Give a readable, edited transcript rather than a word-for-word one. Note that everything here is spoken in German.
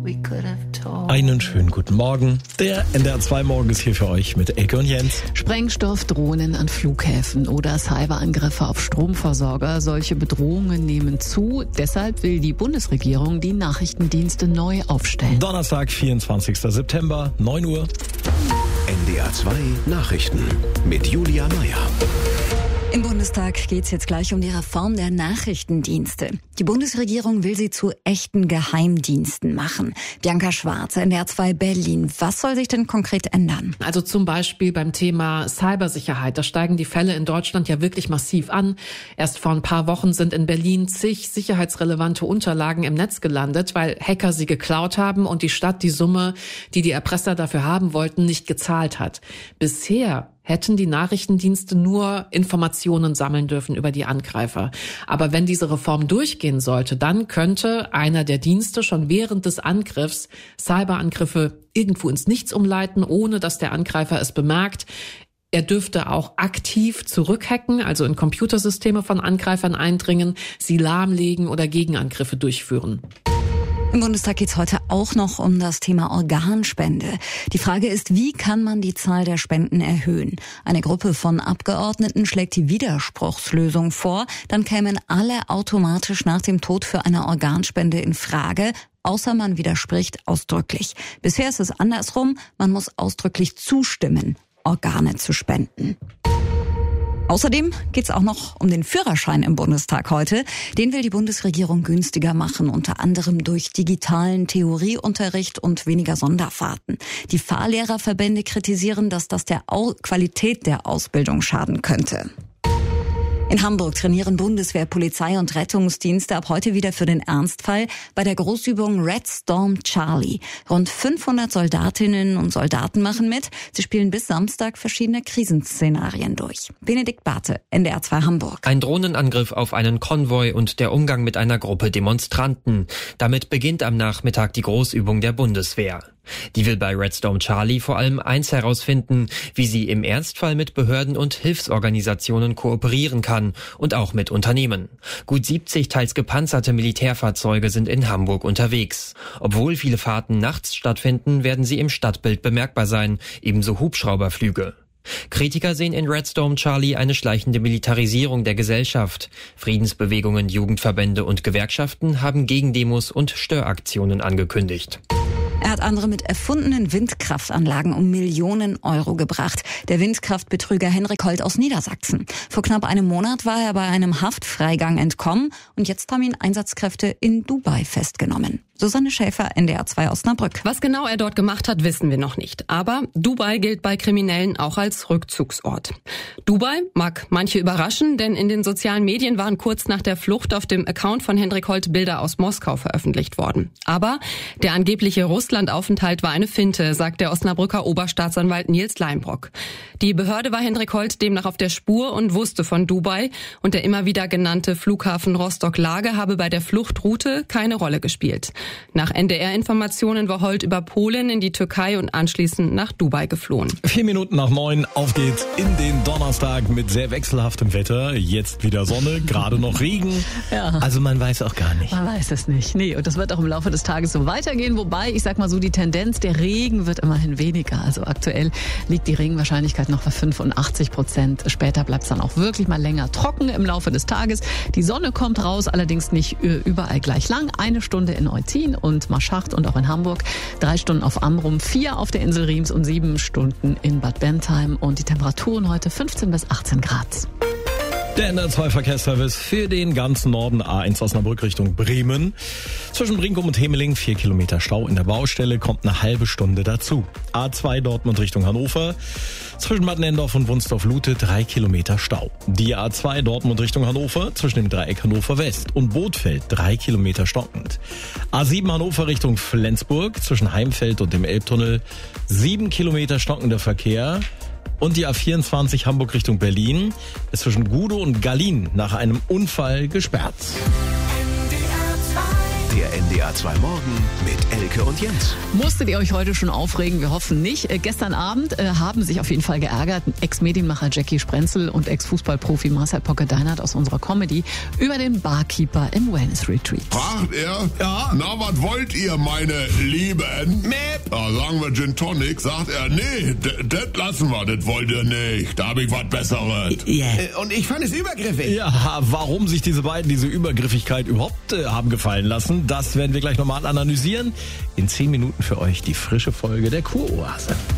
Einen schönen guten Morgen. Der NDR 2 Morgen ist hier für euch mit Elke und Jens. Sprengstoffdrohnen an Flughäfen oder Cyberangriffe auf Stromversorger. Solche Bedrohungen nehmen zu. Deshalb will die Bundesregierung die Nachrichtendienste neu aufstellen. Donnerstag, 24. September, 9 Uhr. NDR 2 Nachrichten mit Julia Meyer. Im Bundestag geht es jetzt gleich um die Reform der Nachrichtendienste. Die Bundesregierung will sie zu echten Geheimdiensten machen. Bianca Schwarz, NDR 2 Berlin. Was soll sich denn konkret ändern? Also zum Beispiel beim Thema Cybersicherheit. Da steigen die Fälle in Deutschland ja wirklich massiv an. Erst vor ein paar Wochen sind in Berlin zig sicherheitsrelevante Unterlagen im Netz gelandet, weil Hacker sie geklaut haben und die Stadt die Summe, die die Erpresser dafür haben wollten, nicht gezahlt hat. Bisher hätten die Nachrichtendienste nur Informationen sammeln dürfen über die Angreifer. Aber wenn diese Reform durchgehen sollte, dann könnte einer der Dienste schon während des Angriffs Cyberangriffe irgendwo ins Nichts umleiten, ohne dass der Angreifer es bemerkt. Er dürfte auch aktiv zurückhacken, also in Computersysteme von Angreifern eindringen, sie lahmlegen oder Gegenangriffe durchführen. Im Bundestag geht es heute auch noch um das Thema Organspende. Die Frage ist, wie kann man die Zahl der Spenden erhöhen? Eine Gruppe von Abgeordneten schlägt die Widerspruchslösung vor. Dann kämen alle automatisch nach dem Tod für eine Organspende in Frage, außer man widerspricht ausdrücklich. Bisher ist es andersrum, man muss ausdrücklich zustimmen, Organe zu spenden. Außerdem geht's auch noch um den Führerschein im Bundestag heute. Den will die Bundesregierung günstiger machen, unter anderem durch digitalen Theorieunterricht und weniger Sonderfahrten. Die Fahrlehrerverbände kritisieren, dass das der Qualität der Ausbildung schaden könnte. In Hamburg trainieren Bundeswehr, Polizei und Rettungsdienste ab heute wieder für den Ernstfall bei der Großübung Red Storm Charlie. Rund 500 Soldatinnen und Soldaten machen mit. Sie spielen bis Samstag verschiedene Krisenszenarien durch. Benedikt Barthe, NDR 2 Hamburg. Ein Drohnenangriff auf einen Konvoi und der Umgang mit einer Gruppe Demonstranten. Damit beginnt am Nachmittag die Großübung der Bundeswehr. Die will bei Red Storm Charlie vor allem eins herausfinden, wie sie im Ernstfall mit Behörden und Hilfsorganisationen kooperieren kann und auch mit Unternehmen. Gut 70 teils gepanzerte Militärfahrzeuge sind in Hamburg unterwegs. Obwohl viele Fahrten nachts stattfinden, werden sie im Stadtbild bemerkbar sein, ebenso Hubschrauberflüge. Kritiker sehen in Red Storm Charlie eine schleichende Militarisierung der Gesellschaft. Friedensbewegungen, Jugendverbände und Gewerkschaften haben Gegendemos und Störaktionen angekündigt. Er hat andere mit erfundenen Windkraftanlagen um Millionen Euro gebracht. Der Windkraftbetrüger Henrik Holt aus Niedersachsen. Vor knapp einem Monat war er bei einem Haftfreigang entkommen und jetzt haben ihn Einsatzkräfte in Dubai festgenommen. Susanne Schäfer, NDR 2 Osnabrück. Was genau er dort gemacht hat, wissen wir noch nicht. Aber Dubai gilt bei Kriminellen auch als Rückzugsort. Dubai mag manche überraschen, denn in den sozialen Medien waren kurz nach der Flucht auf dem Account von Henrik Holt Bilder aus Moskau veröffentlicht worden. Aber der angebliche Russlandaufenthalt war eine Finte, sagt der Osnabrücker Oberstaatsanwalt Nils Leinbrock. Die Behörde war Henrik Holt demnach auf der Spur und wusste von Dubai. Und der immer wieder genannte Flughafen Rostock-Lage habe bei der Fluchtroute keine Rolle gespielt. Nach NDR-Informationen war Holt über Polen in die Türkei und anschließend nach Dubai geflohen. 4 Minuten nach 9, auf geht's in den Donnerstag mit sehr wechselhaftem Wetter. Jetzt wieder Sonne, gerade noch Regen. Ja. Also man weiß auch gar nicht. Man weiß es nicht. Nee, und das wird auch im Laufe des Tages so weitergehen. Wobei, ich sag mal so, die Tendenz, der Regen wird immerhin weniger. Also aktuell liegt die Regenwahrscheinlichkeit noch bei 85%. Später bleibt es dann auch wirklich mal länger trocken im Laufe des Tages. Die Sonne kommt raus, allerdings nicht überall gleich lang. 1 Stunde in Eutin und Marschacht und auch in Hamburg, 3 Stunden auf Amrum, 4 auf der Insel Riems und 7 Stunden in Bad Bentheim. Und die Temperaturen heute 15 bis 18 Grad. Der NDR 2 Verkehrsservice für den ganzen Norden, A1 Osnabrück Richtung Bremen. Zwischen Brinkum und Hemeling 4 Kilometer Stau in der Baustelle, kommt eine halbe Stunde dazu. A2 Dortmund Richtung Hannover. Zwischen Bad Nendorf und Wunsdorf-Lute 3 Kilometer Stau. Die A2 Dortmund Richtung Hannover, zwischen dem Dreieck Hannover West und Bothfeld 3 Kilometer stockend. A7 Hannover Richtung Flensburg, zwischen Heimfeld und dem Elbtunnel 7 Kilometer stockender Verkehr. Und die A24 Hamburg Richtung Berlin ist zwischen Gudow und Gallien nach einem Unfall gesperrt. Der NDR 2 Morgen mit Elke Anke und Jens. Musstet ihr euch heute schon aufregen? Wir hoffen nicht. Gestern Abend haben sich auf jeden Fall geärgert Ex-Medienmacher Jackie Sprenzel und Ex-Fußballprofi Marcel Pocket-Deinert aus unserer Comedy über den Barkeeper im Wellness-Retreat. Fragt er? Ja. Na, was wollt ihr, meine Lieben? Mäh. Da sagen wir Gin Tonic, sagt er, nee, das lassen wir, das wollt ihr nicht. Da hab ich was Besseres. Und ich fand es übergriffig. Ja, warum sich diese beiden diese Übergriffigkeit überhaupt haben gefallen lassen, das werden wir gleich nochmal analysieren. In 10 Minuten für euch die frische Folge der Kuroase.